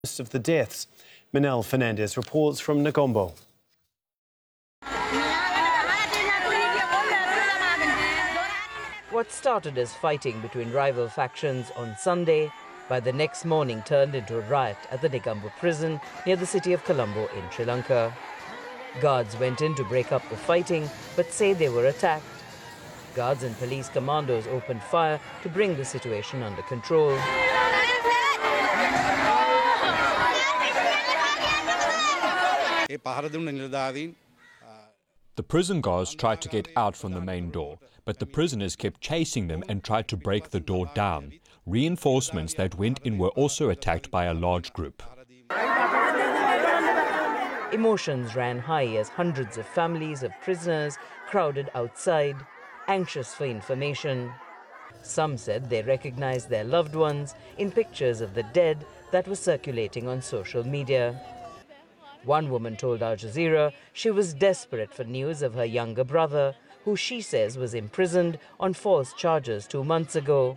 Of the deaths. Manel Fernandez reports from Negombo. What started as fighting between rival factions on Sunday, by the next morning turned into a riot at the Negombo prison near the city of Colombo in Sri Lanka. Guards went in to break up the fighting, but say they were attacked. Guards and police commandos opened fire to bring the situation under control. The prison guards tried to get out from the main door, but the prisoners kept chasing them and tried to break the door down. Reinforcements that went in were also attacked by a large group. Emotions ran high as hundreds of families of prisoners crowded outside, anxious for information. Some said they recognized their loved ones in pictures of the dead that were circulating on social media. One woman told Al Jazeera she was desperate for news of her younger brother, who she says was imprisoned on false charges 2 months ago.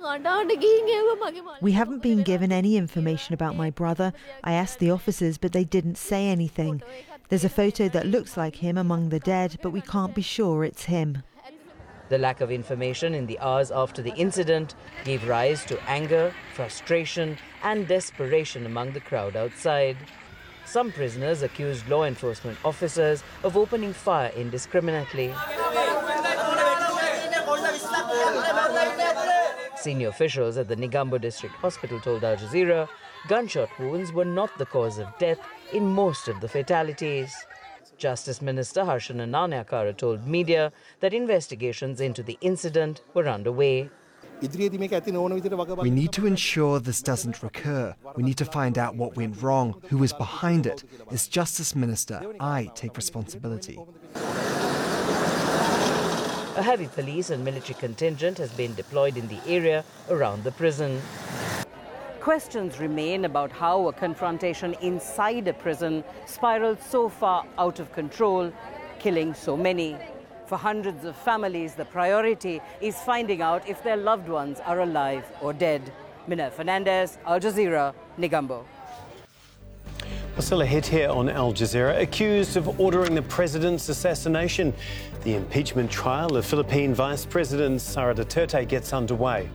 We haven't been given any information about my brother. I asked the officers, but they didn't say anything. There's a photo that looks like him among the dead, but we can't be sure it's him. The lack of information in the hours after the incident gave rise to anger, frustration, and desperation among the crowd outside. Some prisoners accused law enforcement officers of opening fire indiscriminately. Senior officials at the Negombo District Hospital told Al Jazeera gunshot wounds were not the cause of death in most of the fatalities. Justice Minister Harshana Nanayakkara told media that investigations into the incident were underway. We need to ensure this doesn't recur. We need to find out what went wrong, who was behind it. As Justice Minister, I take responsibility. A heavy police and military contingent has been deployed in the area around the prison. Questions remain about how a confrontation inside a prison spiraled so far out of control, killing so many. For hundreds of families, the priority is finding out if their loved ones are alive or dead. Manel Fernandez, Al Jazeera, Negombo. Still ahead here on Al Jazeera, accused of ordering the president's assassination. The impeachment trial of Philippine Vice President Sara Duterte gets underway.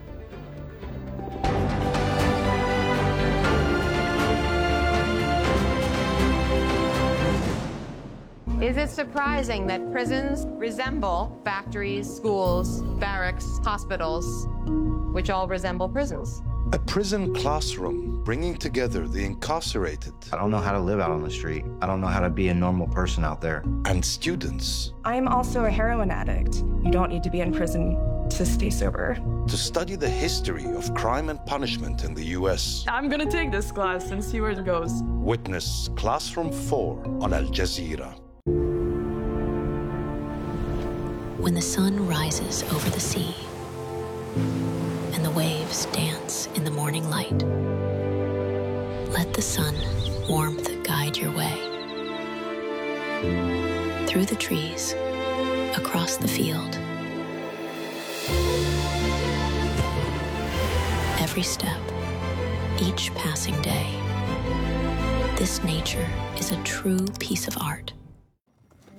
Is it surprising that prisons resemble factories, schools, barracks, hospitals, which all resemble prisons? A prison classroom bringing together the incarcerated. I don't know how to live out on the street. I don't know how to be a normal person out there. And students. I'm also a heroin addict. You don't need to be in prison to stay sober. To study the history of crime and punishment in the U.S. I'm gonna take this class and see where it goes. Witness Classroom 4 on Al Jazeera. When the sun rises over the sea and the waves dance in the morning light, let the sun warmth guide your way. Through the trees, across the field. Every step, each passing day. This nature is a true piece of art.